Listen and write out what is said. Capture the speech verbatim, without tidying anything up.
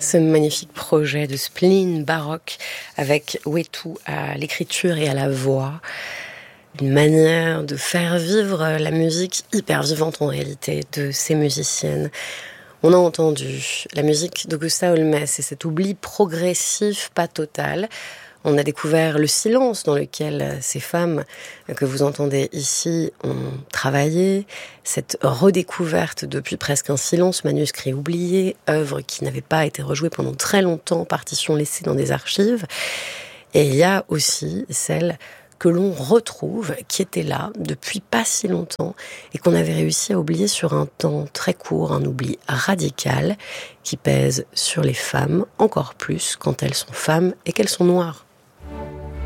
Ce magnifique projet de spleen baroque avec Wetu à l'écriture et à la voix. Une manière de faire vivre la musique hyper vivante en réalité de ces musiciennes. On a entendu la musique d'Augusta Holmes et cet oubli progressif, pas total. On a découvert le silence dans lequel ces femmes que vous entendez ici ont travaillé, cette redécouverte depuis presque un silence, manuscrit oublié, œuvre qui n'avait pas été rejouée pendant très longtemps, partition laissée dans des archives. Et il y a aussi celle que l'on retrouve, qui était là depuis pas si longtemps et qu'on avait réussi à oublier sur un temps très court, un oubli radical qui pèse sur les femmes encore plus quand elles sont femmes et qu'elles sont noires.